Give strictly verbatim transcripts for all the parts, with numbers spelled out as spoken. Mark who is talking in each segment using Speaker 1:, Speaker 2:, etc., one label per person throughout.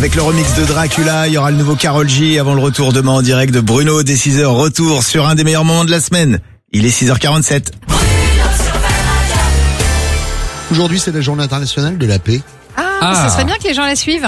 Speaker 1: Avec le remix de Dracula, il y aura le nouveau Karol G avant le retour demain en direct de Bruno dès six heures. Retour sur un des meilleurs moments de la semaine. Il est six heures quarante-sept.
Speaker 2: Aujourd'hui, c'est la journée internationale de la paix.
Speaker 3: Ah,
Speaker 4: Ah.
Speaker 3: ça serait bien que les gens la suivent.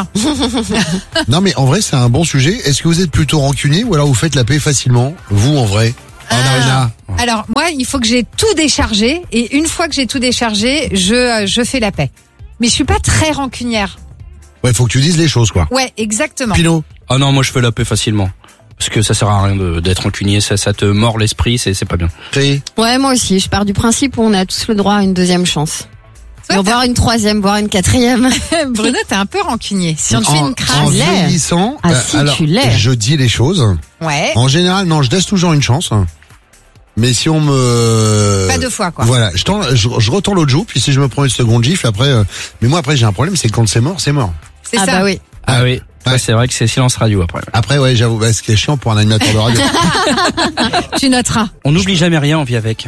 Speaker 2: Non, mais en vrai, c'est un bon sujet. Est-ce que vous êtes plutôt rancunier ou alors vous faites la paix facilement? Vous, en vrai?
Speaker 3: Ah.
Speaker 2: Anna.
Speaker 3: Alors moi, il faut que j'ai tout déchargé et une fois que j'ai tout déchargé, je euh, je fais la paix. Mais je suis pas très rancunière.
Speaker 2: Ouais, faut que tu dises les choses, quoi.
Speaker 3: Ouais, exactement.
Speaker 2: Pino?
Speaker 4: Ah non, moi je fais la paix facilement. Parce que ça sert à rien de- d'être rancunier, ça, ça te mord l'esprit, c'est c'est pas bien.
Speaker 2: Cré?
Speaker 5: Ouais, moi aussi. Je pars du principe où on a tous le droit à une deuxième chance.
Speaker 3: Toi,
Speaker 5: Et voire une troisième, voire une quatrième.
Speaker 3: Bruno, t'es un peu rancunier. Si on te fait
Speaker 2: En-
Speaker 3: une
Speaker 2: En
Speaker 3: crasse,
Speaker 5: l'ai.
Speaker 2: vieillissant,
Speaker 5: Ah
Speaker 2: euh,
Speaker 5: si,
Speaker 2: alors,
Speaker 5: tu l'es.
Speaker 2: je dis les choses.
Speaker 3: ouais,
Speaker 2: En général, non, je laisse toujours une chance. Mais si on me...
Speaker 3: pas deux fois quoi.
Speaker 2: Voilà, je, tends, je, je retends l'autre joue, puis si je me prends une seconde gifle, après... euh, Mais moi, après, j'ai un problème, c'est que quand c'est mort, c'est mort.
Speaker 3: C'est
Speaker 5: Ah
Speaker 3: ça.
Speaker 5: bah oui.
Speaker 4: Ah oui,
Speaker 2: Ouais.
Speaker 4: ouais, c'est vrai que c'est silence radio après.
Speaker 2: Après, ouais, j'avoue, bah, ce qui est chiant pour un animateur de radio.
Speaker 3: Tu noteras.
Speaker 4: On n'oublie jamais rien, on vit avec.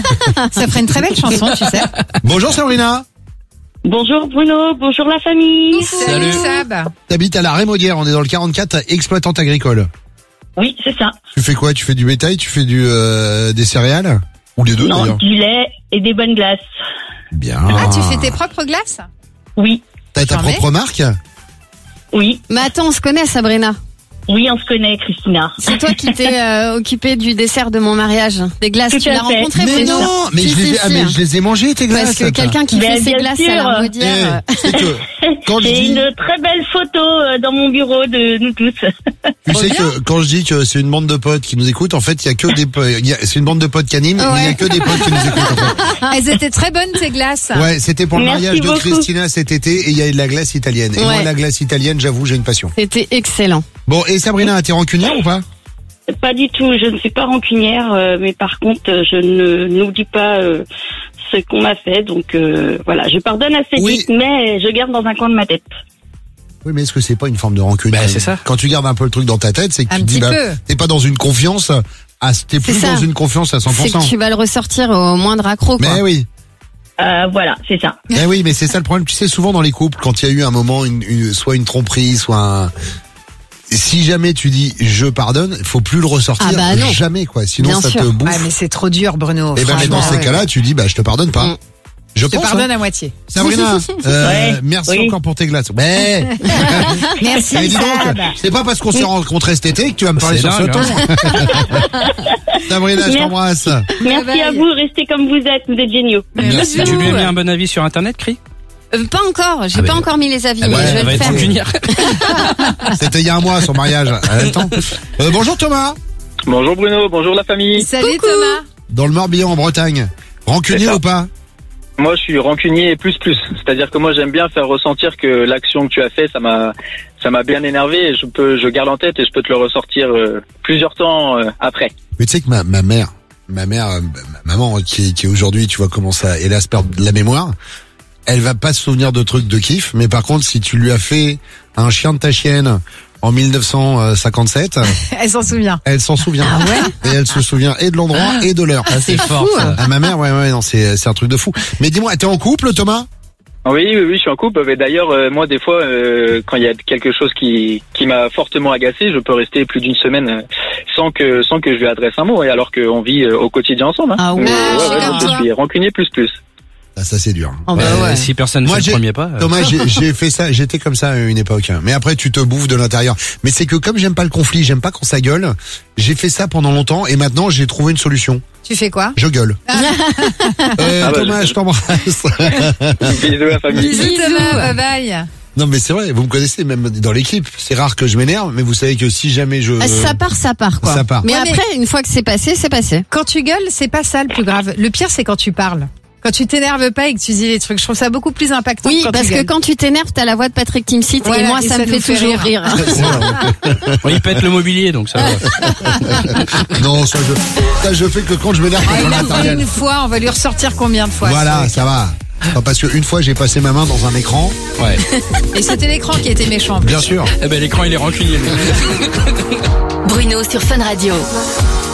Speaker 3: Ça ferait une très belle chanson, tu sais.
Speaker 2: Bonjour Sabrina,
Speaker 6: Bonjour Bruno, bonjour la famille.
Speaker 3: Salut Sab.
Speaker 2: t'habites à la Rémaudière, on est dans le quarante-quatre, exploitante agricole.
Speaker 6: Oui, c'est ça.
Speaker 2: Tu fais quoi? Tu fais du bétail? Tu fais du euh, des céréales? Ou les deux
Speaker 6: Non,
Speaker 2: d'ailleurs?
Speaker 6: du lait et des bonnes glaces.
Speaker 2: Bien.
Speaker 3: Ah, tu fais tes propres glaces?
Speaker 6: Oui,
Speaker 2: T'as ta
Speaker 3: J'en ai.
Speaker 2: propre marque?
Speaker 6: oui,
Speaker 5: Mais attends, on se connaît, Sabrina.
Speaker 6: oui, on se connaît, Christina.
Speaker 5: C'est toi qui t'es euh, occupé du dessert de mon mariage, des glaces.
Speaker 6: Tout
Speaker 5: tu
Speaker 6: à
Speaker 5: l'as
Speaker 6: fait.
Speaker 5: rencontré,
Speaker 2: Mais
Speaker 5: Bruno
Speaker 2: non, mais
Speaker 5: Si,
Speaker 2: je les
Speaker 5: si,
Speaker 2: ai, ah,
Speaker 5: si,
Speaker 2: mais
Speaker 5: hein.
Speaker 2: je les ai mangées tes glaces.
Speaker 5: Parce que quelqu'un qui
Speaker 6: Ben,
Speaker 5: fait ses
Speaker 6: bien
Speaker 5: glaces
Speaker 6: sûr.
Speaker 5: à la
Speaker 2: Eh,
Speaker 5: Raudière.
Speaker 2: c'est que quand je
Speaker 6: J'ai
Speaker 2: dis,
Speaker 6: une très belle photo euh, dans mon bureau de nous tous.
Speaker 2: tu sais que quand je dis que c'est une bande de potes qui nous écoutent, en fait, il y a que des, po- il y a- c'est une bande de potes canines, mais il y a
Speaker 5: Ouais.
Speaker 2: que des potes qui nous écoutent. En fait.
Speaker 3: Elles étaient très bonnes tes glaces.
Speaker 2: Ouais, c'était pour le
Speaker 6: Merci
Speaker 2: mariage de
Speaker 6: beaucoup.
Speaker 2: Christina cet été et il y a de la glace italienne. Et
Speaker 5: Ouais.
Speaker 2: moi, la glace italienne, j'avoue, j'ai une passion.
Speaker 5: C'était excellent.
Speaker 2: Bon, et Sabrina, t'es rancunière ou pas?
Speaker 6: Pas du tout, je ne suis pas rancunière, euh, mais par contre, euh, je ne n'oublie pas euh, ce qu'on m'a fait. Donc euh, voilà, je pardonne assez
Speaker 2: Oui.
Speaker 6: vite, mais je garde dans un coin de ma tête.
Speaker 2: Oui, mais est-ce que c'est pas une forme de rancune?
Speaker 4: Bah,
Speaker 2: quand même
Speaker 4: c'est ça.
Speaker 2: Quand tu gardes un peu le truc dans ta tête, c'est que
Speaker 3: Un
Speaker 2: tu te dis,
Speaker 3: petit
Speaker 2: bah,
Speaker 3: peu.
Speaker 2: t'es pas dans une confiance, à, t'es plus
Speaker 5: C'est
Speaker 2: dans
Speaker 5: ça.
Speaker 2: une confiance à cent pour
Speaker 5: C'est
Speaker 2: cent.
Speaker 5: que tu vas le ressortir au moindre accro, quoi.
Speaker 2: Mais oui.
Speaker 6: Euh, voilà, c'est ça.
Speaker 2: Eh oui, mais c'est ça le problème. Tu sais, souvent dans les couples, quand il y a eu un moment, une, une- soit une tromperie, soit un... Si jamais tu dis je pardonne, il faut plus le ressortir.
Speaker 5: Ah bah non.
Speaker 2: Jamais, quoi. Sinon,
Speaker 5: Bien
Speaker 2: ça
Speaker 5: sûr.
Speaker 2: te bouffe.
Speaker 3: Ouais, mais c'est trop dur, Bruno.
Speaker 2: Et ben, mais dans
Speaker 3: franchement,
Speaker 2: ces
Speaker 3: ouais.
Speaker 2: cas-là, tu dis bah je te pardonne pas.
Speaker 5: Mm.
Speaker 2: Je
Speaker 3: Je te
Speaker 2: pense.
Speaker 3: pardonne
Speaker 2: hein.
Speaker 3: à moitié.
Speaker 2: Sabrina, euh,
Speaker 6: Ouais,
Speaker 2: merci
Speaker 6: oui.
Speaker 2: encore pour tes glaces. Mais,
Speaker 3: Merci
Speaker 2: mais dis donc,
Speaker 3: Sab.
Speaker 2: c'est pas parce qu'on s'est rencontrés cet été que tu vas me parler
Speaker 4: C'est
Speaker 2: sur
Speaker 4: dingue,
Speaker 2: ce ton. Sabrina, je
Speaker 6: Merci.
Speaker 2: t'embrasse.
Speaker 6: Merci
Speaker 3: bye.
Speaker 6: à vous, restez comme vous êtes, vous êtes géniaux.
Speaker 4: Merci. Tu lui as mis un bon avis sur internet, Cri?
Speaker 5: Euh, pas encore, j'ai
Speaker 4: Ah
Speaker 5: pas
Speaker 4: bah,
Speaker 5: encore mis les avis,
Speaker 4: Ah
Speaker 5: mais
Speaker 4: bah,
Speaker 5: je vais
Speaker 4: elle va
Speaker 5: le
Speaker 4: être
Speaker 5: faire.
Speaker 4: rancunière.
Speaker 2: C'était il y a un mois son mariage. Elle a le temps. Euh, bonjour Thomas.
Speaker 7: Bonjour Bruno, bonjour la famille.
Speaker 3: Salut Thomas.
Speaker 2: Dans le Morbihan en Bretagne. Rancunier
Speaker 7: C'est ça.
Speaker 2: ou pas?
Speaker 7: Moi je suis rancunier plus plus, c'est-à-dire que moi j'aime bien faire ressentir que l'action que tu as fait, ça m'a ça m'a bien énervé et je peux je garde en tête et je peux te le ressortir euh, plusieurs temps euh, après.
Speaker 2: Mais tu sais que ma, ma mère, ma mère, euh, ma maman qui, qui aujourd'hui, tu vois comment ça, hélas, perd la mémoire. Elle va pas se souvenir de trucs de kiff, mais par contre, si tu lui as fait un chien de ta chienne en mille neuf cent cinquante-sept,
Speaker 3: Elle s'en souvient.
Speaker 2: elle s'en souvient.
Speaker 5: Ah ouais?
Speaker 2: Et elle se souvient et de l'endroit et de l'heure.
Speaker 4: Ah, c'est fort, ça.
Speaker 2: Ah, ma mère, ouais, ouais, non, c'est, c'est un truc de fou. Mais dis-moi, t'es en couple, Thomas?
Speaker 7: Oui, oui, oui, je suis en couple. Mais d'ailleurs, euh, moi, des fois, euh, quand il y a quelque chose qui qui m'a fortement agacé, je peux rester plus d'une semaine euh, sans que sans que je lui adresse un mot, et alors qu'on vit euh, au quotidien ensemble. Hein.
Speaker 5: Ah ouais,
Speaker 7: Mais,
Speaker 3: je suis
Speaker 7: ouais,
Speaker 3: comme
Speaker 7: je
Speaker 3: toi.
Speaker 7: suis rancunier plus plus.
Speaker 2: Ah, ça, c'est dur.
Speaker 5: Oh bah
Speaker 4: Euh,
Speaker 5: ouais.
Speaker 4: Si personne ne
Speaker 2: Moi,
Speaker 4: fait
Speaker 2: j'ai-
Speaker 4: le premier pas. euh,
Speaker 2: Thomas, j'ai, j'ai fait ça, j'étais comme ça à une époque. Mais après, tu te bouffes de l'intérieur. Mais c'est que comme j'aime pas le conflit, j'aime pas quand ça gueule, j'ai fait ça pendant longtemps et maintenant j'ai trouvé une solution.
Speaker 3: Tu fais quoi?
Speaker 2: Je gueule. Euh,
Speaker 7: Ah bah,
Speaker 2: Thomas,
Speaker 7: je-
Speaker 2: je t'embrasse.
Speaker 7: Bisous la famille.
Speaker 3: Bisous
Speaker 5: Bisous.
Speaker 3: Thomas, bye bye.
Speaker 2: Non mais c'est vrai, vous me connaissez même dans l'équipe. C'est rare que je m'énerve, mais vous savez que si jamais je...
Speaker 5: Ah, Ça part, ça part, quoi.
Speaker 2: Ça part.
Speaker 5: Mais
Speaker 3: Ouais, mais-
Speaker 5: après, une fois que c'est passé, c'est passé.
Speaker 3: Quand tu gueules, c'est pas ça le plus grave. Le pire, c'est quand tu parles. Quand tu t'énerves pas et que tu dis les trucs, je trouve ça beaucoup plus impactant.
Speaker 5: Oui,
Speaker 3: quand
Speaker 5: parce
Speaker 3: tu
Speaker 5: que
Speaker 3: gueules.
Speaker 5: quand tu t'énerves, t'as la voix de Patrick Timsit
Speaker 3: Voilà,
Speaker 5: et moi,
Speaker 3: et
Speaker 5: ça,
Speaker 3: ça
Speaker 5: me
Speaker 3: nous
Speaker 5: fait
Speaker 3: fait
Speaker 5: toujours
Speaker 3: rire.
Speaker 5: rire.
Speaker 4: bon, il pète le mobilier, donc ça va.
Speaker 2: Non, ça je, ça je fais que quand je m'énerve
Speaker 3: Ah,
Speaker 2: contre
Speaker 3: il
Speaker 2: le
Speaker 3: l'a fait
Speaker 2: matériel.
Speaker 3: une fois, on va lui ressortir combien de fois?
Speaker 2: Voilà, ça va. Pas parce qu'une fois j'ai passé ma main dans un écran,
Speaker 4: Ouais.
Speaker 3: Et c'était l'écran qui était méchant. en plus.
Speaker 2: bien sûr.
Speaker 4: Eh ben, l'écran, il est rancunier. lui.
Speaker 8: Bruno sur Fun Radio.